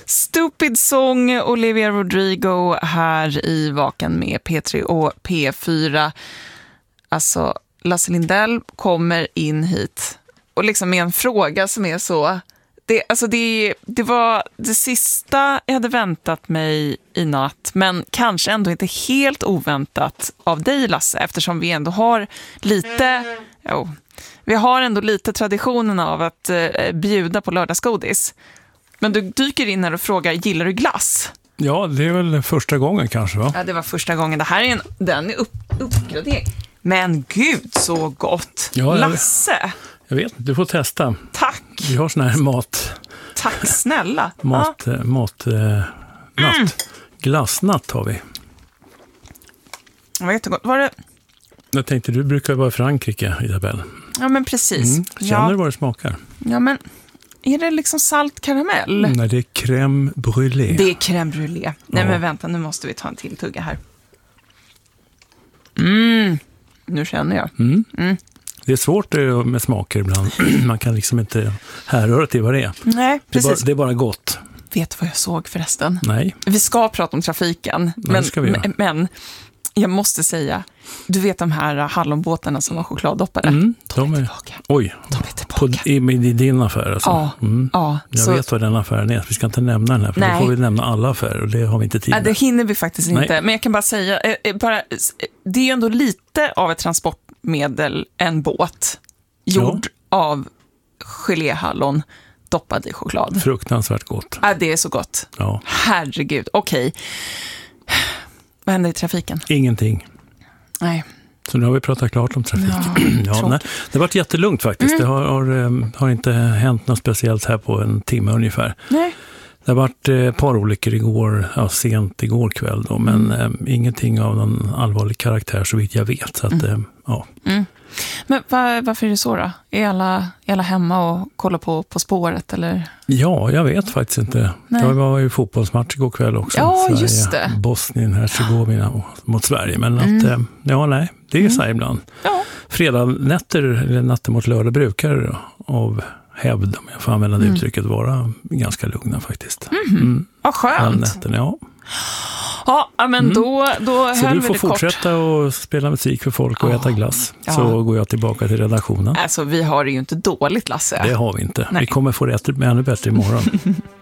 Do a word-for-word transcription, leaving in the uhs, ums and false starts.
Stupid Song, Olivia Rodrigo här i Vaken med P tre och P fyra. Alltså, Lasse Lindell kommer in hit och liksom med en fråga som är så... Det, alltså det, det var det sista jag hade väntat mig i natt, men kanske ändå inte helt oväntat av dig, Lasse, eftersom vi ändå har lite... Jo, vi har ändå lite traditionen av att eh, bjuda på lördagsgodis. Men du dyker in här och frågar, gillar du glass? Ja, det är väl första gången kanske, va? Ja, det var första gången. Det här är en, den är upp, uppgradering. Men gud, så gott. Ja, jag, Lasse. Jag vet, du får testa. Tack. Vi har sån här mat... Tack snälla. Mat, ja. mat eh, natt. Mm. Glassnatt har vi. Det var jättegott. Var det... Jag tänkte, du brukar vara i Frankrike, Isabelle. Ja, men precis. Mm. Känner ja. du vad det smakar? Ja, men är det liksom salt karamell? Mm, nej, det är crème brûlée. Det är crème brûlée. Nej, ja. men vänta, nu måste vi ta en till tugga här. Mm, nu känner jag. Mm. Mm. Det är svårt med smaker ibland. Man kan liksom inte härröra till vad det är. Nej, precis. Det är bara, det är bara gott. Vet du vad jag såg förresten? Nej. Vi ska prata om trafiken. Nej, men, ska vi göra. men jag måste säga, du vet de här hallonbåtarna som var chokladdoppade? Mm, de, de är tillbaka. Oj, de är tillbaka. På, i, i din affär alltså? Ja. Mm. ja jag så... vet vad den affären är. Vi ska inte nämna den här, för Nej. då får vi nämna alla affärer och det har vi inte tid med. Ja, det hinner vi faktiskt Nej. inte. Men jag kan bara säga, eh, bara, det är ju ändå lite av ett transportmedel, en båt, gjord ja. av geléhallon doppad i choklad. Fruktansvärt gott. Ja, det är så gott. Ja. Herregud, okej. Vad händer i trafiken? Ingenting. Nej. Så nu har vi pratat klart om trafiken. Ja, ja, nej, det har varit jättelugnt faktiskt. Mm. Det har, har, har inte hänt något speciellt här på en timme ungefär. Nej. Det har varit ett par olyckor igår, ja, sent igår kväll då, men mm. eh, ingenting av någon allvarlig karaktär så vitt jag vet. Så att, mm. eh, ja. Mm. Men var, varför är det så då? Är alla, är alla hemma och kollar på På spåret? Eller? Ja, jag vet faktiskt inte. Nej. Det var ju fotbollsmatch igår kväll också. Ja, Sverige, just det. Bosnien, Herzegovina mot Sverige. Men mm. att, eh, ja nej, det är ju mm. så här ibland. Ja. Fredag nätter, eller natten mot lördag brukar av hävd, om jag får använda det mm. uttrycket, vara ganska lugna faktiskt. Mm. Mm. Ja, skönt. Nätten, ja. Ja, men mm. då, då så höll du vi får det fortsätta och spela musik för folk och oh. äta glass. Ja. Så går jag tillbaka till redaktionen. Alltså, vi har det ju inte dåligt, Lasse. Det har vi inte. Nej. Vi kommer få det ännu bättre imorgon.